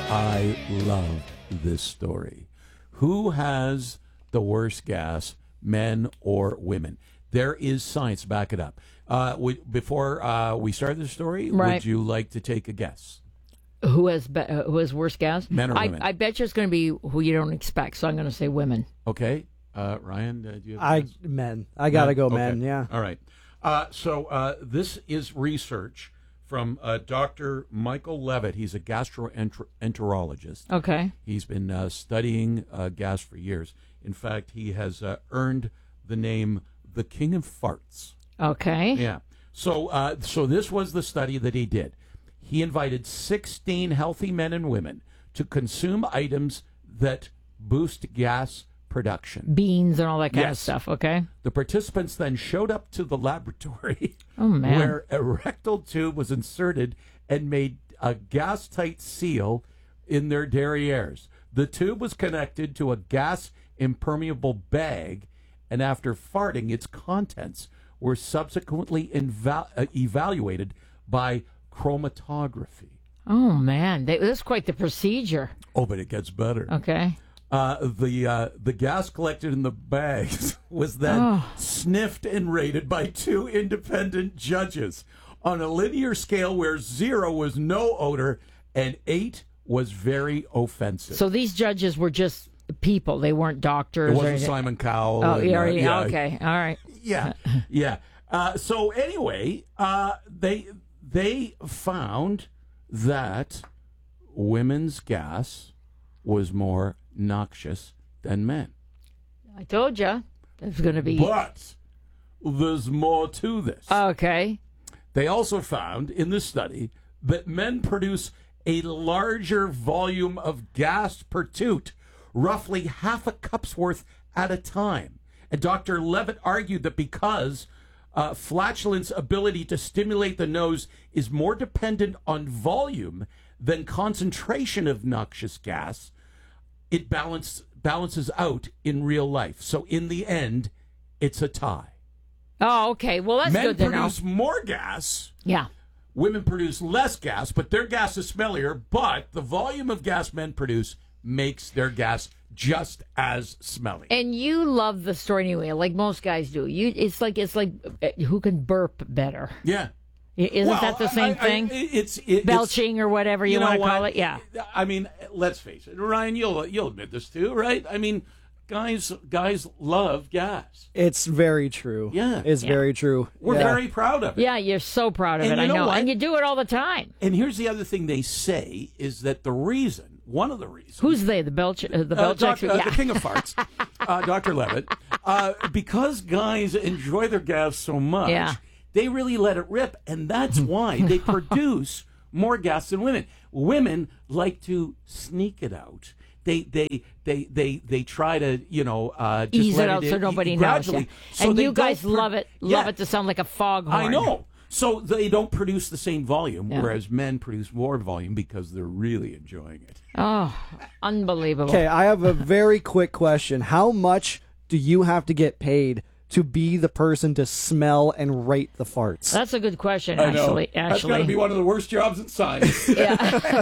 I love this story. Who has the worst gas, men or women? There is science, back it up. Before we start the story, Right. would you like to take a guess? Who has worse gas? Men or women? I bet you it's going to be who you don't expect, so I'm going to say women. Okay. Ryan, do you have a guess? Men. I gotta go, Okay. men. Yeah. All right. So this is research from Dr. Michael Levitt. He's a gastroenterologist. Okay. He's been studying gas for years. In fact, he has earned the name the King of Farts. Okay. Yeah. So this was the study that he did. He invited 16 healthy men and women to consume items that boost gas production. Beans and all that kind of Yes. stuff. Okay. The participants then showed up to the laboratory Oh man. where a rectal tube was inserted and made a gas-tight seal in their derrieres. The tube was connected to a gas-impermeable bag, and after farting, its contents were subsequently evaluated by chromatography. Oh man, that's quite the procedure. Oh, but it gets better. Okay. The gas collected in the bags was then sniffed and rated by 2 independent judges on a linear scale where 0 was no odor and 8 was very offensive. So these judges were just people; they weren't doctors. it or wasn't anything. Simon Cowell. Oh, and, yeah. Okay. All right. Yeah, yeah. So anyway, they found that women's gas was more noxious than men. I told you there's going to be. But there's more to this. Okay. They also found in the study that men produce a larger volume of gas per toot, roughly half a cup's worth at a time. And Dr. Levitt argued that because flatulence ability to stimulate the nose is more dependent on volume than concentration of noxious gas, it balances out in real life. So in the end, it's a tie. Oh, okay. Well, that's Men good to know. produce more gas. Yeah. Women produce less gas, but their gas is smellier. But the volume of gas men produce makes their gas just as smelly. And you love the story anyway, like most guys do. It's like who can burp better. Yeah. Isn't Well, that the same thing? It's Belching or whatever you want to call it. Yeah. I mean, let's face it, Ryan. You'll admit this too, right? I mean, guys love gas. It's very true. Yeah. It's very true. We're Yeah. very proud of it. Yeah, you're so proud of And it. you I know know. what? And you do it all the time. And here's the other thing they say is that one of the reasons. Who's they? The Belchers? The King of Farts, Dr. Levitt. Because guys enjoy their gas so much, Yeah. they really let it rip, and that's why they produce more gas than women. Women like to sneak it out. They try to just Ease let it out so nobody knows. gradually. Yeah. So And they you guys don't love it to sound like a foghorn. I know. So they don't produce the same volume, Yeah. whereas men produce more volume because they're really enjoying it. Oh, unbelievable. Okay, I have a very quick question. How much do you have to get paid to be the person to smell and rate the farts? That's a good question, I know. actually. That's got to be one of the worst jobs in science. Yeah.